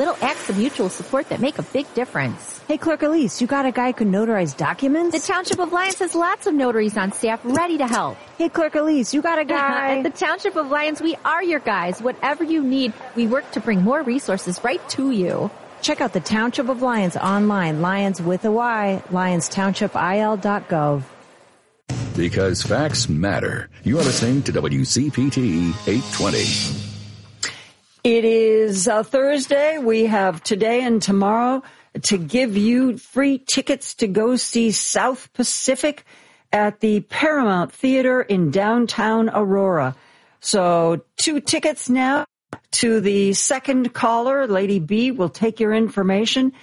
Little acts of mutual support that make a big difference. Hey, Clerk Elise, you got a guy who can notarize documents? The Township of Lyons has lots of notaries on staff ready to help. Hey, Clerk Elise, you got a guy? At the Township of Lyons, we are your guys. Whatever you need, we work to bring more resources right to you. Check out the Township of Lyons online, Lyons with a Y, LyonsTownshipIL.gov. Because facts matter. You are listening to WCPT 820. It is Thursday. We have today and tomorrow to give you free tickets to go see South Pacific at the Paramount Theater in downtown Aurora. So 2 tickets now to the second caller. Lady B will take your information.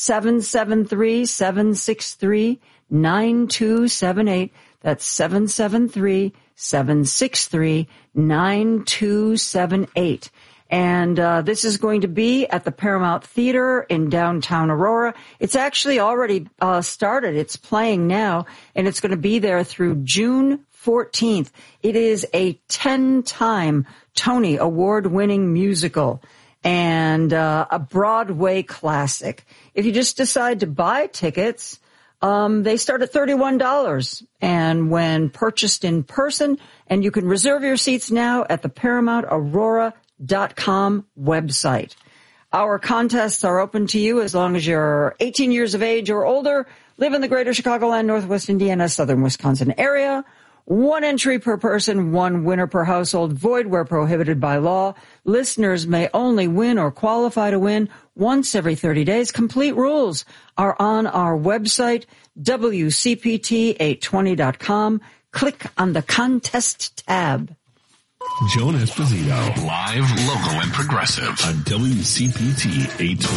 773-763-9278. That's 773-763-9278. And this is going to be at the Paramount Theater in downtown Aurora. It's actually already started. It's playing now, and it's going to be there through June 14th. It is a 10-time Tony Award-winning musical and a Broadway classic. If you just decide to buy tickets, they start at $31, and when purchased in person, and you can reserve your seats now at the ParamountAurora.com website. Our contests are open to you as long as you're 18 years of age or older, live in the greater Chicagoland, Northwest Indiana, Southern Wisconsin area. 1 entry per person, 1 winner per household, void where prohibited by law. Listeners may only win or qualify to win once every 30 days. Complete rules are on our website, WCPT820.com. Click on the contest tab. Joan Esposito, live, local, and progressive on WCPT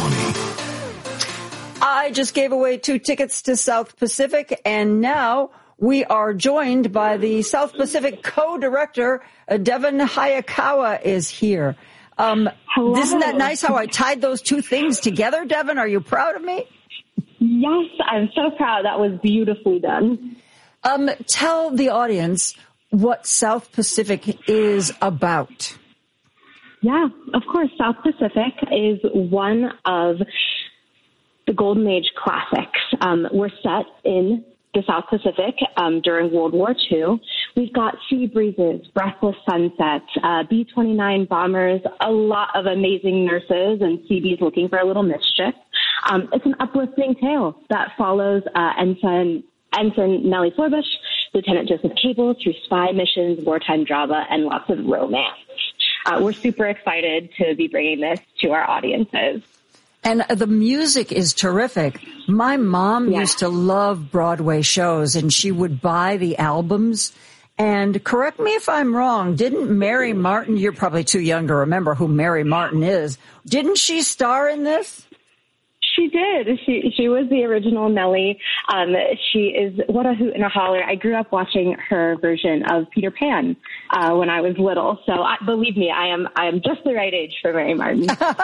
820. I just gave away 2 tickets to South Pacific, and now we are joined by the South Pacific co-director, Devin Hayakawa is here. Hello. Isn't that nice how I tied those 2 things together, Devin? Are you proud of me? Yes, I'm so proud. That was beautifully done. Tell the audience what South Pacific is about. Yeah, of course. South Pacific is one of the Golden Age classics. We're set in the South Pacific during World War II. We've got sea breezes, breathless sunsets, B-29 bombers, a lot of amazing nurses and Seabees looking for a little mischief. It's an uplifting tale that follows Ensign Nellie Forbush, Lieutenant Joseph Cable through spy missions, wartime drama, and lots of romance. We're super excited to be bringing this to our audiences. And the music is terrific. My mom used to love Broadway shows, and she would buy the albums. And correct me if I'm wrong, didn't Mary Martin, you're probably too young to remember who Mary Martin is, didn't she star in this? She did. She was the original Nellie. She is what a hoot and a holler. I grew up watching her version of Peter Pan when I was little. So believe me, I am just the right age for Mary Martin.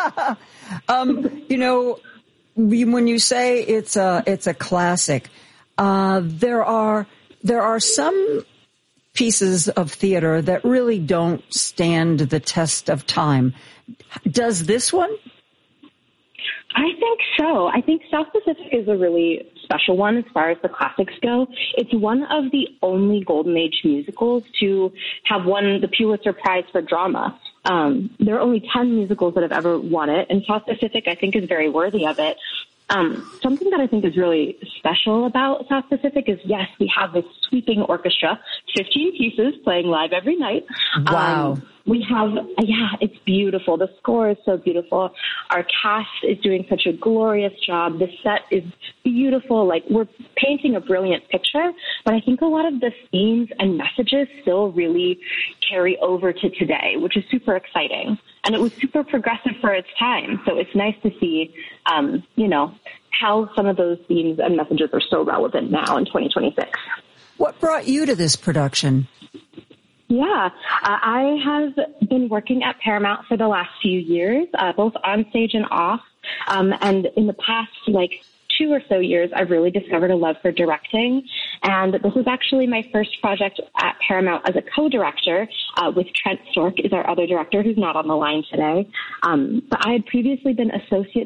When you say it's a classic, there are some pieces of theater that really don't stand the test of time. Does this one? I think so. I think South Pacific is a really special one as far as the classics go. It's one of the only Golden Age musicals to have won the Pulitzer Prize for drama. There are only 10 musicals that have ever won it, and South Pacific, I think, is very worthy of it. Something that I think is really special about South Pacific is, yes, we have this sweeping orchestra, 15 pieces playing live every night. Wow. We have, it's beautiful. The score is so beautiful. Our cast is doing such a glorious job. The set is beautiful. Like, we're painting a brilliant picture, but I think a lot of the themes and messages still really carry over to today, which is super exciting. And it was super progressive for its time. So it's nice to see, how some of those themes and messages are so relevant now in 2026. What brought you to this production? Yeah, I have been working at Paramount for the last few years, both on stage and off. And in the past, 2 or so years, I've really discovered a love for directing. And this is actually my first project at Paramount as a co-director with Trent Stork is our other director who's not on the line today. But I had previously been associate